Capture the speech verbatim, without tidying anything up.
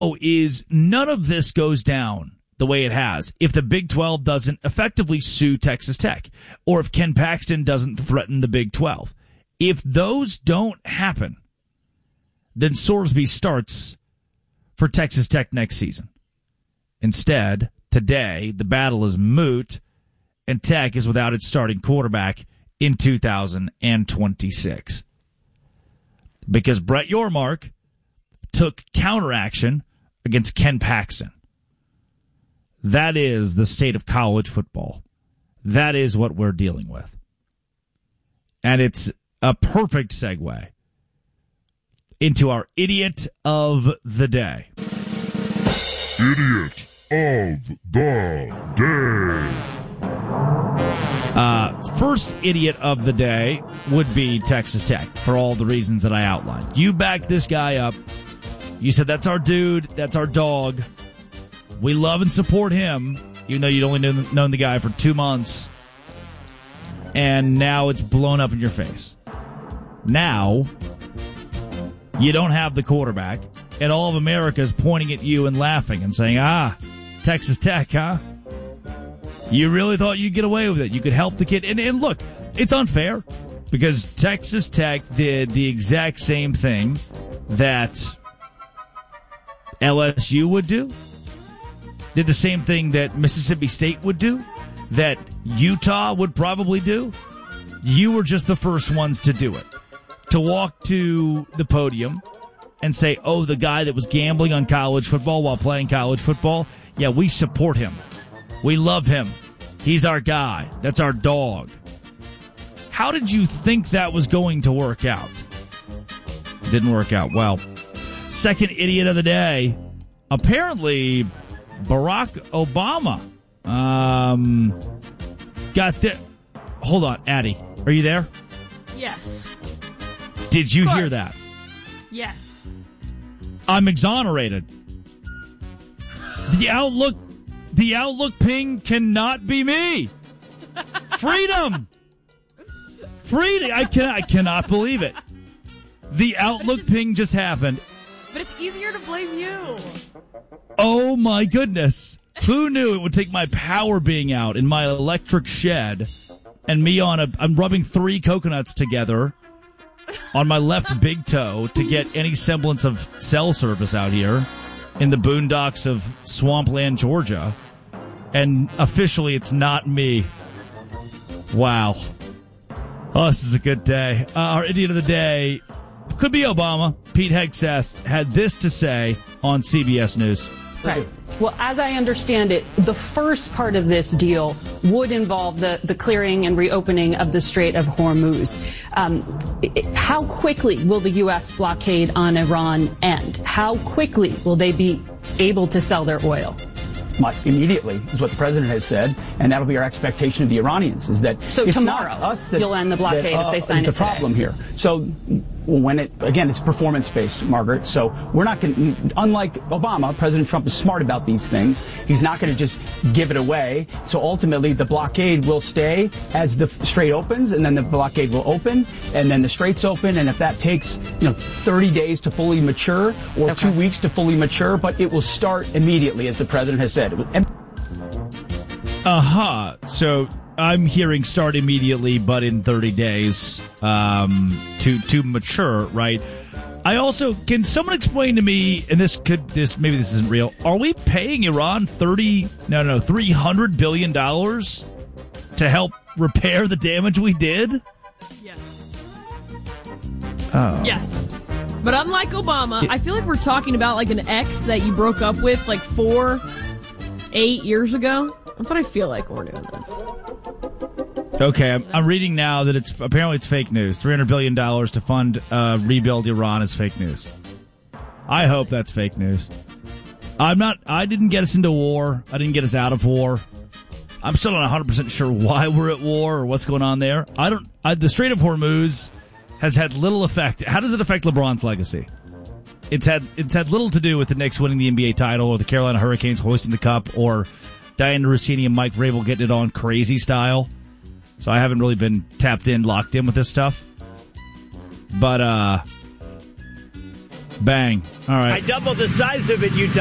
is none of this goes down the way it has if the Big twelve doesn't effectively sue Texas Tech, or if Ken Paxton doesn't threaten the Big twelve. If those don't happen, then Sorsby starts for Texas Tech next season. Instead, today, the battle is moot, and Tech is without its starting quarterback in two thousand twenty-six. Because Brett Yormark took counteraction against Ken Paxton. That is the state of college football. That is what we're dealing with. And it's a perfect segue into our Idiot of the Day. Idiot of the Day. Uh, first Idiot of the Day would be Texas Tech, for all the reasons that I outlined. You backed this guy up. You said, that's our dude, that's our dog. We love and support him, even though you'd only known, known the guy for two months. And now it's blown up in your face. Now, you don't have the quarterback, and all of America is pointing at you and laughing and saying, ah, Texas Tech, huh? You really thought you'd get away with it. You could help the kid. And, and look, it's unfair, because Texas Tech did the exact same thing that L S U would do, did the same thing that Mississippi State would do, that Utah would probably do. You were just the first ones to do it. To walk to the podium and say, oh, the guy that was gambling on college football while playing college football, yeah, we support him. We love him. He's our guy. That's our dog. How did you think that was going to work out? Didn't work out well. Second Idiot of the Day. Apparently, Barack Obama um, got the... Hold on, Addie. Are you there? Yes. Did you hear that? Yes. I'm exonerated. The Outlook... The Outlook ping cannot be me. Freedom. Freedom. I can I cannot believe it. The Outlook just, ping just happened. But it's easier to blame you. Oh my goodness. Who knew it would take my power being out in my electric shed and me on a I'm rubbing three coconuts together on my left big toe to get any semblance of cell service out here in the boondocks of Swampland, Georgia. And officially, it's not me. Wow. Oh, this is a good day. Uh, our Idiot of the Day could be Obama. Pete Hegseth had this to say on C B S News. Right. Well, as I understand it, the first part of this deal would involve the, the clearing and reopening of the Strait of Hormuz. Um, it, how quickly will the U S blockade on Iran end? How quickly will they be able to sell their oil? Immediately is what the president has said, and that'll be our expectation of the Iranians. Is that so it's tomorrow not us that, you'll end the blockade that, uh, if they sign is it the problem today. here. So when it again, it's performance based, Margaret. So we're not going. Unlike Obama, President Trump is smart about these things. He's not going to just give it away. So ultimately, the blockade will stay as the strait opens, and then the blockade will open, and then the straits open. And if that takes you know thirty days to fully mature, or okay. two weeks to fully mature, but it will start immediately, as the president has said. Uh-huh. So I'm hearing start immediately, but in thirty days um, to to mature, right? I also, can someone explain to me, and this could, this maybe this isn't real, are we paying Iran thirty, no, no, three hundred billion dollars to help repair the damage we did? Yes. Oh. Yes. But unlike Obama, it, I feel like we're talking about like an ex that you broke up with like four, eight years ago. That's what I feel like when we're doing this. Okay, I'm, I'm reading now that it's apparently it's fake news. three hundred billion dollars to fund uh, rebuild Iran is fake news. I hope that's fake news. I'm not. I didn't get us into war. I didn't get us out of war. I'm still not one hundred percent sure why we're at war or what's going on there. I don't. I, the Strait of Hormuz has had little effect. How does it affect LeBron's legacy? It's had it's had little to do with the Knicks winning the N B A title or the Carolina Hurricanes hoisting the cup or Diana Rossini and Mike Vrabel getting it on crazy style. So I haven't really been tapped in, locked in with this stuff. But uh, Bang. All right. I doubled the size of it, you